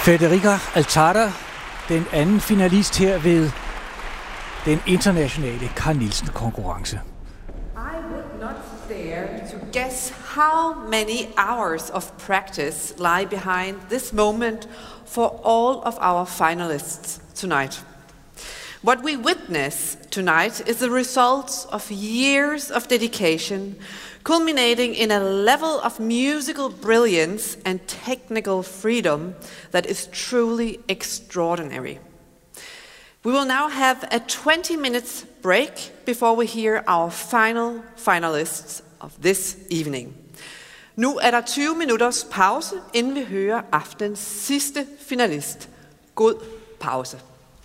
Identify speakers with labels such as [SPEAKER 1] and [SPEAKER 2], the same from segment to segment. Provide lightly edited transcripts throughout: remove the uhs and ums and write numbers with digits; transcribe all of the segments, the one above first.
[SPEAKER 1] Federica Altara, den anden finalist her ved den internationale Carl Nielsen-konkurrence.
[SPEAKER 2] I would not dare to guess how many hours of practice lie behind this moment for all of our finalists tonight. What we witness tonight is the result of years of dedication, culminating in a level of musical brilliance and technical freedom that is truly extraordinary. We will now have a 20 minutes break before we hear our final finalists of this evening. Nu er der 20 minutters pause, inden vi hører aftenens sidste finalist. God pause.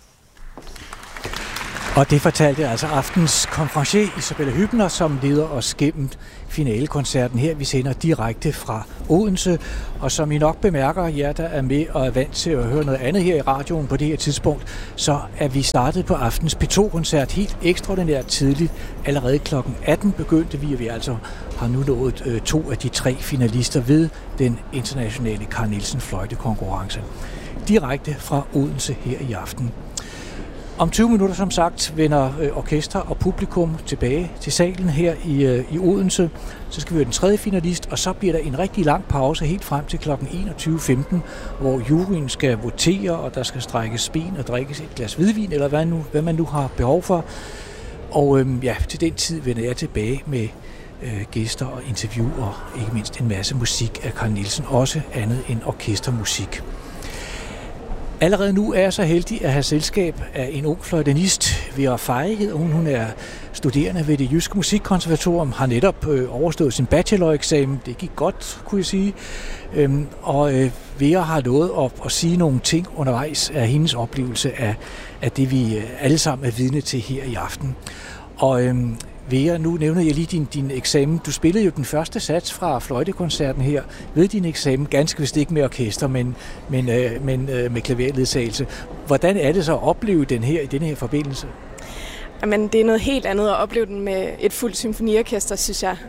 [SPEAKER 1] Og det fortalte altså aftens konferencier Isabella Hübner, som leder os gennem finalekoncerten her. Vi sender direkte fra Odense, og som I nok bemærker, jer der er med og er vant til at høre noget andet her i radioen på det her tidspunkt, så er vi startet på aftens P2-koncert helt ekstraordinært tidligt. Allerede kl. 18 begyndte vi, og vi altså har nu nået 2 af de 3 finalister ved den internationale Carl Nielsen fløjtekonkurrence. Direkte fra Odense her i aften. Om 20 minutter, som sagt, vender orkester og publikum tilbage til salen her i Odense. Så skal vi høre den 3. finalist, og så bliver der en rigtig lang pause helt frem til kl. 21.15, hvor juryen skal votere, og der skal strækkes ben og drikkes et glas hvidvin, eller hvad man nu har behov for. Og til den tid vender jeg tilbage med gæster og interview, og ikke mindst en masse musik af Carl Nielsen, også andet end orkestermusik. Allerede nu er jeg så heldig at have selskab af en ung fløjtenist, Vera Feje hedder hun. Hun er studerende ved Det Jyske Musikkonservatorium, har netop overstået sin bacheloreksamen. Det gik godt, kunne jeg sige. Vera har lovet at sige nogle ting undervejs af hendes oplevelse af det, vi alle sammen er vidne til her i aften. Og Vera, nu nævner jeg lige din eksamen. Du spillede jo den første sats fra fløjtekoncerten her ved din eksamen, ganske vist ikke med orkester, men med klaverledsagelse. Hvordan er det så at opleve den her forbindelse?
[SPEAKER 3] Jamen, det er noget helt andet at opleve den med et fuldt symfoniorkester, synes jeg.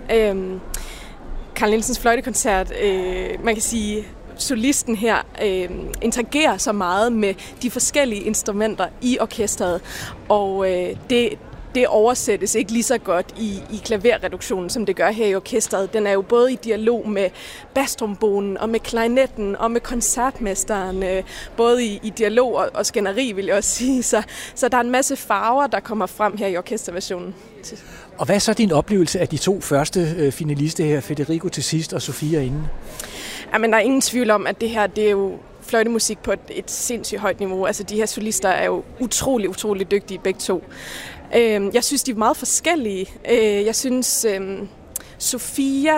[SPEAKER 3] Carl Nielsens fløjtekoncert, man kan sige, solisten her interagerer så meget med de forskellige instrumenter i orkestret, og det oversættes ikke lige så godt i klaverreduktionen, som det gør her i orkestret. Den er jo både i dialog med basstrombonen og med klarinetten og med koncertmesteren, både i dialog og skænderi, vil jeg også sige. Så der er en masse farver, der kommer frem her i orkesterversionen.
[SPEAKER 1] Og hvad er så din oplevelse af de 2 første finalister her, Federico til sidst og Sofia inden?
[SPEAKER 3] Jamen, der er ingen tvivl om, at det her, det er jo fløjtemusik på et sindssygt højt niveau. Altså, de her solister er jo utrolig dygtige begge to. Jeg synes, de er meget forskellige. Jeg synes, Sofia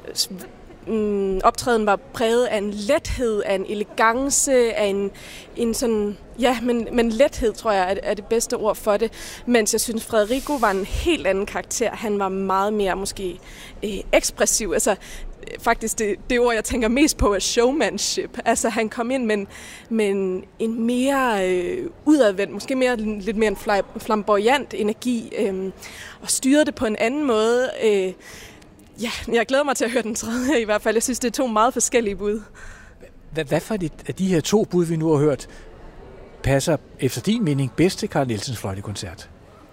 [SPEAKER 3] optræden var præget af en lethed, af en elegance, af en sådan, ja, men lethed, tror jeg, er det bedste ord for det. Mens jeg synes, Federico var en helt anden karakter. Han var meget mere måske ekspressiv. Altså, faktisk det ord, jeg tænker mest på, er showmanship. Altså, han kom ind med en mere udadvendt, måske lidt mere en flamboyant energi, og styrede det på en anden måde. Jeg glæder mig til at høre den 3. i hvert fald. Jeg synes, det er 2 meget forskellige bud.
[SPEAKER 1] Hvad for af de her 2 bud, vi nu har hørt, passer efter din mening bedst til Carl Nielsens fløjtekoncert?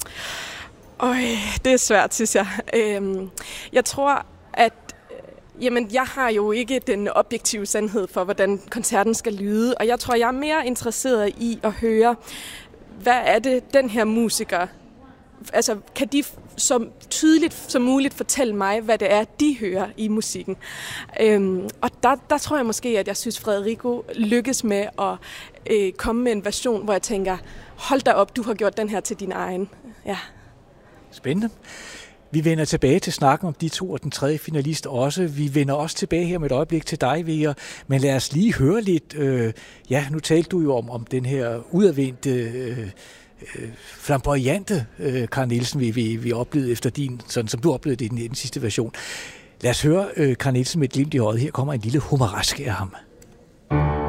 [SPEAKER 3] Det er svært, synes jeg. Jeg tror, at jeg har jo ikke den objektive sandhed for, hvordan koncerten skal lyde, og jeg tror, jeg er mere interesseret i at høre, hvad er det, den her musiker, altså kan de så tydeligt som muligt fortælle mig, hvad det er, de hører i musikken. Og der tror jeg måske, at jeg synes, Federico lykkes med at komme med en version, hvor jeg tænker, hold da op, du har gjort den her til din egen. Ja.
[SPEAKER 1] Spændende. Vi vender tilbage til snakken om de 2 og den 3. finalist også. Vi vender også tilbage her med et øjeblik til dig, Vera. Men lad os lige høre lidt. Nu talte du jo om den her udadvendte, flamboyante Carl Nielsen, vi oplevede efter din, sådan som du oplevede det i den sidste version. Lad os høre Carl Nielsen med et glimt i øjet. Her kommer en lille humaraske af ham.